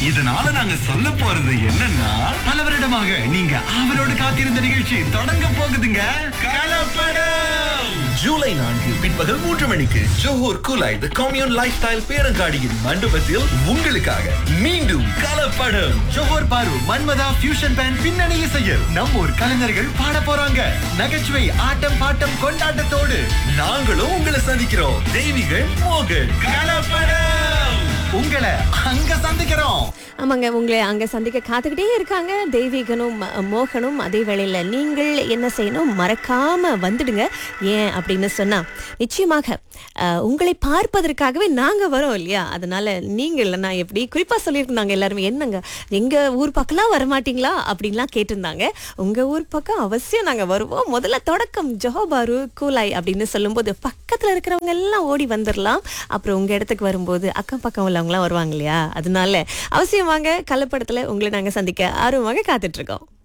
இதனால நாங்க சொல்ல போறது என்னன்னா, பல வருடமாக நீங்க அவரோடு காத்திருந்த நிகழ்ச்சி தொடங்க போகுதுங்க. கலப்படம் ஜூலை 4 பிற்பகல் 3 மணிக்கு ஜோஹர் குலாய் தி கம்யூன் லைஃப் ஸ்டைல் பேரங்காடியின் மண்டபத்தில் உங்களுக்காக மீண்டும் கலப்படம். ஜோஹர் பாரு மன்மதா ஃபியூஷன் பேண்ட் பின்னணி இசையில் நம்ம ஊர் கலைஞர்கள் பாட போறாங்க. நகைச்சுவை ஆட்டம் பாட்டம் கொண்டாட்டத்தோடு நாங்களும் உங்களை சந்திக்கிறோம். தெய்வீகள் மோகன். கலப்படம் உங்களை அங்க சந்திக்கிறோம். ஆமாங்க, உங்களை அங்க சந்திக்க காத்துக்கிட்டே இருக்காங்க தெய்வீகனும் மோகனும். அதே வேளையில நீங்கள் என்ன செய்யணும், மறக்காம வந்துடுங்க. ஏன் அப்படின்னு சொன்னா, நிச்சயமாக உங்களை பார்ப்பதற்காகவே நாங்க வரோம் இல்லையா? அதனால நீங்க இல்லைன்னா எப்படி? குறிப்பா சொல்லியிருந்தாங்க எல்லாருமே, என்னங்க எங்க ஊர் பக்கம்லாம் வரமாட்டீங்களா அப்படின்லாம் கேட்டிருந்தாங்க. உங்க ஊர் பக்கம் அவசியம் நாங்க வருவோம். முதல்ல தொடக்கம் ஜோஹபாரு கூலாய் அப்படின்னு சொல்லும்போது பக்கத்துல இருக்கிறவங்க எல்லாம் ஓடி வந்துடலாம். அப்புறம் உங்க இடத்துக்கு வரும்போது அக்கம் பக்கம் உள்ளவங்க எல்லாம் வருவாங்க இல்லையா? அதனால அவசியமாக கலப்படத்துல உங்களை நாங்க சந்திக்க ஆர்வமாக காத்துட்டு இருக்கோம்.